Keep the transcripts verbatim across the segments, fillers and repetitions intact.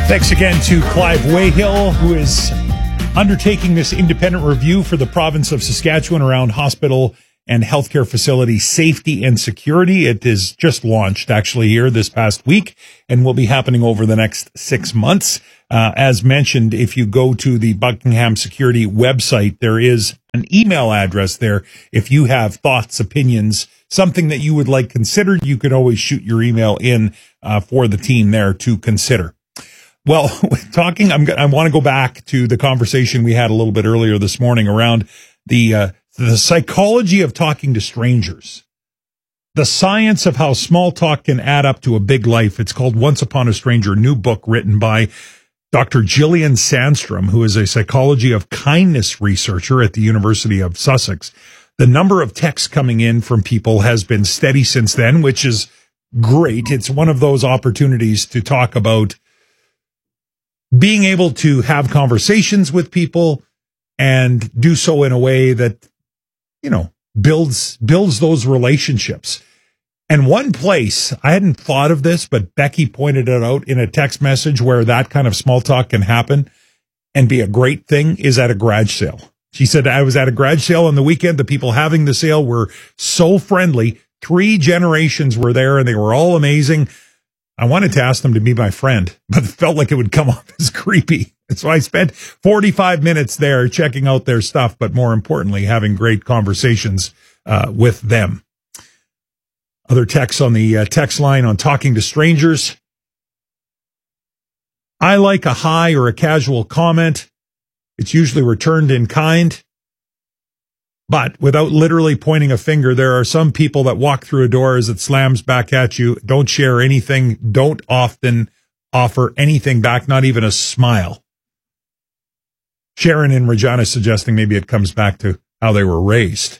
Thanks again to Clive Wayhill, who is undertaking this independent review for the province of Saskatchewan around hospital and healthcare facility safety and security. It is just launched actually here this past week and will be happening over the next six months. Uh, as mentioned, if you go to the Buckingham Security website, there is an email address there. If you have thoughts, opinions, something that you would like considered, you can always shoot your email in uh, for the team there to consider. Well, talking, I'm, I want to go back to the conversation we had a little bit earlier this morning around the uh, the psychology of talking to strangers, the science of how small talk can add up to a big life. It's called Once Upon a Stranger, a new book written by Doctor Gillian Sandstrom, who is a psychology of kindness researcher at the University of Sussex. The number of texts coming in from people has been steady since then, which is great. It's one of those opportunities to talk about being able to have conversations with people and do so in a way that, you know, builds, builds those relationships. And one place, I hadn't thought of this, but Becky pointed it out in a text message where that kind of small talk can happen and be a great thing is at a garage sale. She said, I was at a garage sale on the weekend. The people having the sale were so friendly. Three generations were there and they were all amazing. I wanted to ask them to be my friend, but it felt like it would come off as creepy. And so I spent forty-five minutes there checking out their stuff, but more importantly, having great conversations uh, with them. Other texts on the uh, text line on talking to strangers. I like a hi or a casual comment. It's usually returned in kind. But without literally pointing a finger, there are some people that walk through a door as it slams back at you. Don't share anything. Don't often offer anything back, not even a smile. Sharon in Regina suggesting maybe it comes back to how they were raised.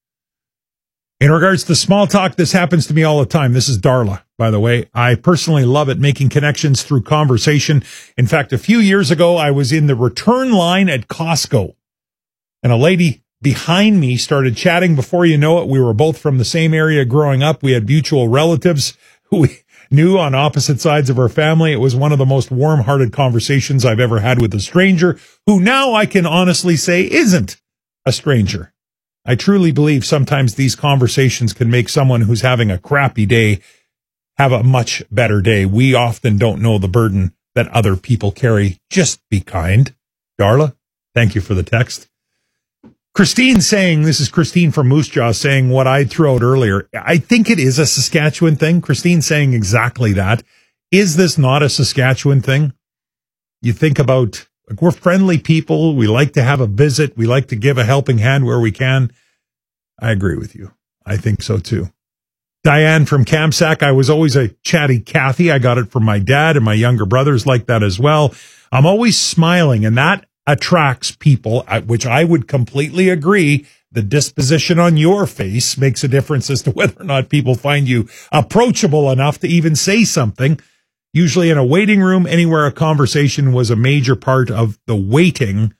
In regards to small talk, this happens to me all the time. This is Darla, by the way. I personally love it, making connections through conversation. In fact, a few years ago, I was in the return line at Costco, and a lady behind me started chatting. Before you know it, we were both from the same area growing up. We had mutual relatives who we knew on opposite sides of our family. It was one of the most warm-hearted conversations I've ever had with a stranger, who now I can honestly say isn't a stranger. I truly believe sometimes these conversations can make someone who's having a crappy day have a much better day. We often don't know the burden that other people carry. Just be kind. Darla, thank you for the text. Christine saying, this is Christine from Moose Jaw saying what I threw out earlier. I think it is a Saskatchewan thing. Christine saying exactly that. Is this not a Saskatchewan thing? You think about, like, we're friendly people. We like to have a visit. We like to give a helping hand where we can. I agree with you. I think so too. Diane from Kamsack, I was always a chatty Cathy. I got it from my dad, and my younger brothers like that as well. I'm always smiling, and that attracts people, which I would completely agree. The disposition on your face makes a difference as to whether or not people find you approachable enough to even say something. Usually in a waiting room, anywhere a conversation was a major part of the waiting.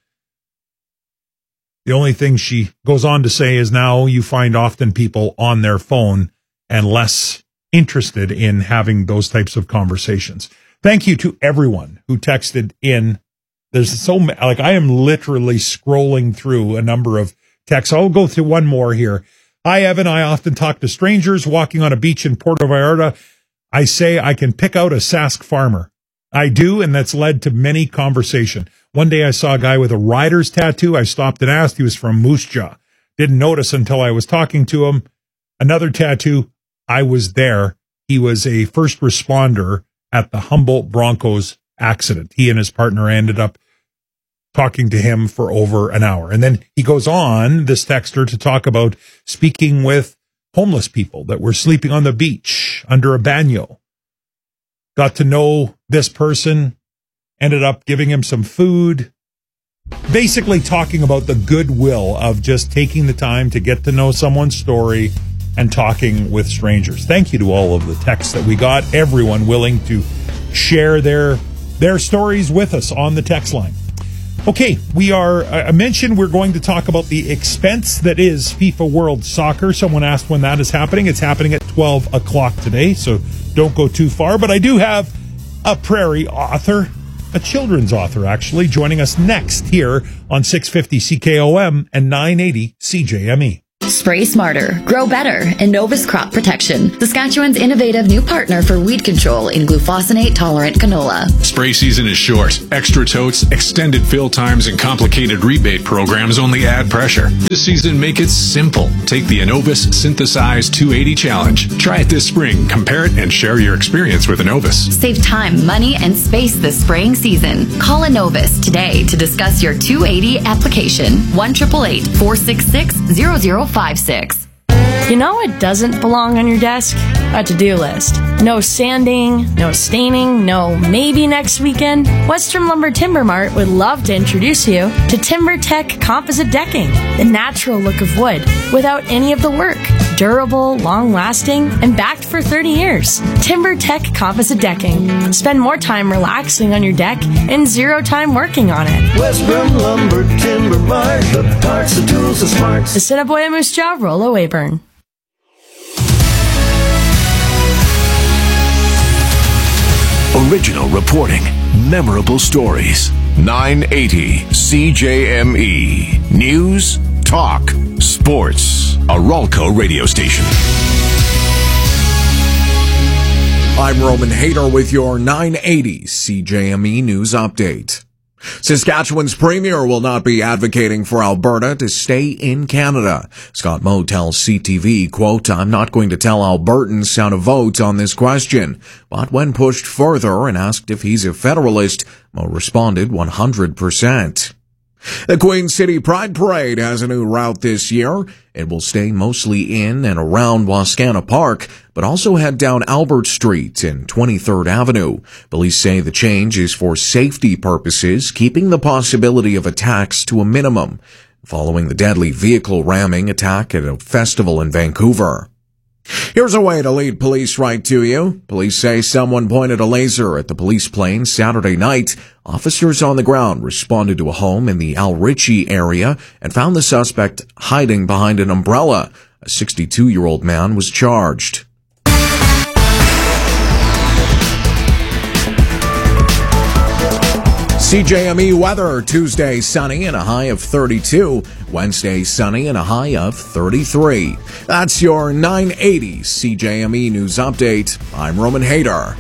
The only thing she goes on to say is now you find often people on their phone and less interested in having those types of conversations. Thank you to everyone who texted in. There's so many, like, I am literally scrolling through a number of texts. I'll go through one more here. Hi, Evan. I often talk to strangers walking on a beach in Puerto Vallarta. I say I can pick out a Sask farmer. I do, and that's led to many conversation. One day I saw a guy with a rider's tattoo. I stopped and asked. He was from Moose Jaw. Didn't notice until I was talking to him. Another tattoo. I was there. He was a first responder at the Humboldt Broncos accident. He and his partner ended up talking to him for over an hour. And then he goes on, this texter, to talk about speaking with homeless people that were sleeping on the beach under a banyo. Got to know this person, ended up giving him some food, basically talking about the goodwill of just taking the time to get to know someone's story and talking with strangers. Thank you to all of the texts that we got, everyone willing to share their their stories with us on the text line. Okay, we are, I mentioned we're going to talk about the expense that is FIFA World Soccer. Someone asked when that is happening. It's happening at twelve o'clock today, so don't go too far. But I do have a Prairie author a children's author, actually, joining us next here on six fifty C K O M and nine eighty C J M E. Spray smarter, grow better, and Novus Crop Protection, Saskatchewan's innovative new partner for weed control in glufosinate-tolerant canola. Spray season is short. Extra totes, extended fill times, and complicated rebate programs only add pressure. This season, make it simple. Take the Innovus Synthesize two eighty Challenge. Try it this spring, compare it, and share your experience with Innovus. Save time, money, and space this spraying season. Call Innovus today to discuss your two eighty application. one eight eight eight, four six six, zero zero five six. You know what doesn't belong on your desk? A to-do list. No sanding, no staining, no maybe next weekend. Western Lumber Timber Mart would love to introduce you to TimberTech Composite Decking, the natural look of wood without any of the work. Durable, long-lasting, and backed for thirty years. TimberTech Composite Decking. Spend more time relaxing on your deck and zero time working on it. Western Lumber Timber Mart, the parts, the tools, the smarts. The Assiniboia Moose Jaw, Rollo Weyburn. Original reporting, memorable stories. nine eighty C J M E. News, talk, sports. A Ralco radio station. I'm Roman Hader with your nine eighty C J M E News Update. Saskatchewan's premier will not be advocating for Alberta to stay in Canada. Scott Moe tells C T V, quote, I'm not going to tell Albertans how to vote on this question. But when pushed further and asked if he's a federalist, Moe responded one hundred percent. The Queen City Pride Parade has a new route this year. It will stay mostly in and around Wascana Park, but also head down Albert Street and twenty-third Avenue. Police say the change is for safety purposes, keeping the possibility of attacks to a minimum, following the deadly vehicle ramming attack at a festival in Vancouver. Here's a way to lead police right to you. Police say someone pointed a laser at the police plane Saturday night. Officers on the ground responded to a home in the Al Ritchie area and found the suspect hiding behind an umbrella. A sixty-two-year-old man was charged. C J M E weather, Tuesday sunny and a high of thirty-two. Wednesday sunny and a high of thirty-three. That's your nine eighty C J M E News Update. I'm Roman Hader.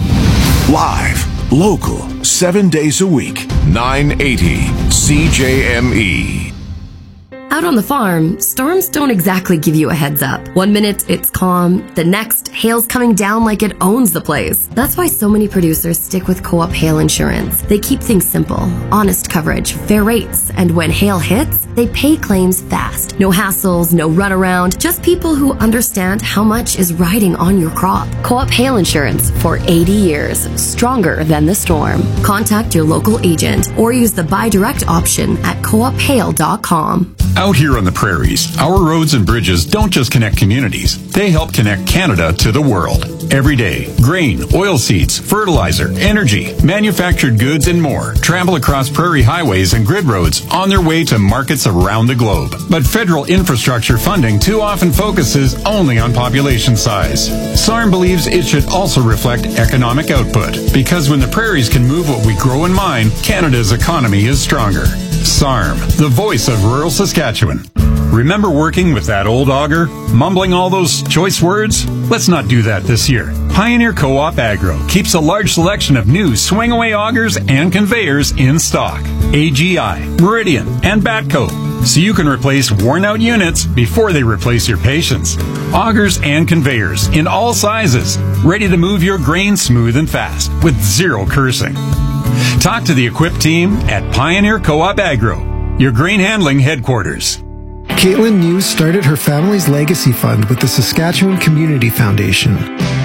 Live, local, seven days a week. nine eighty C J M E. Out on the farm, storms don't exactly give you a heads up. One minute it's calm, the next, hail's coming down like it owns the place. That's why so many producers stick with Co-op Hail Insurance. They keep things simple, honest coverage, fair rates, and when hail hits, they pay claims fast. No hassles, no runaround, just people who understand how much is riding on your crop. Co-op Hail Insurance for eighty years, stronger than the storm. Contact your local agent or use the buy direct option at co op hail dot com. Out here on the prairies, our roads and bridges don't just connect communities, they help connect Canada to the world. Every day, grain, oilseeds, fertilizer, energy, manufactured goods, and more travel across prairie highways and grid roads on their way to markets around the globe. But federal infrastructure funding too often focuses only on population size. S A R M believes it should also reflect economic output, because when the prairies can move what we grow and mine, Canada's economy is stronger. S A R M, the voice of rural Saskatchewan. Remember working with that old auger? Mumbling all those choice words? Let's not do that this year. Pioneer Co-op Agro keeps a large selection of new swing-away augers and conveyors in stock. A G I, Meridian, and Batco. So you can replace worn-out units before they replace your patience. Augers and conveyors in all sizes, ready to move your grain smooth and fast with zero cursing. Talk to the equipped team at Pioneer Co-op Agro, your grain handling headquarters. Caitlin News started her family's legacy fund with the Saskatchewan Community Foundation.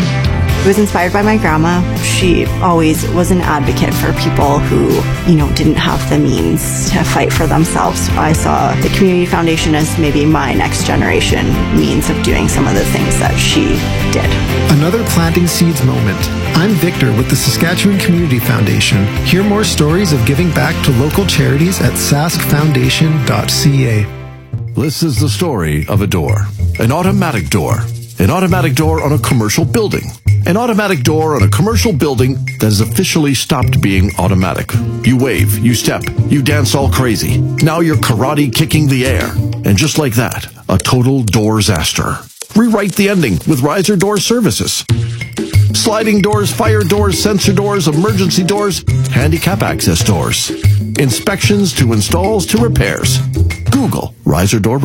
I was inspired by my grandma. She always was an advocate for people who, you know, didn't have the means to fight for themselves. I saw the Community Foundation as maybe my next generation means of doing some of the things that she did. Another planting seeds moment. I'm Victor with the Saskatchewan Community Foundation. Hear more stories of giving back to local charities at sask foundation dot c a. This is the story of a door. An automatic door. An automatic door on a commercial building. An automatic door on a commercial building that has officially stopped being automatic. You wave, you step, you dance all crazy. Now you're karate kicking the air. And just like that, a total door-zaster. Rewrite the ending with Riser Door Services. Sliding doors, fire doors, sensor doors, emergency doors, handicap access doors. Inspections to installs to repairs. Google Riser Door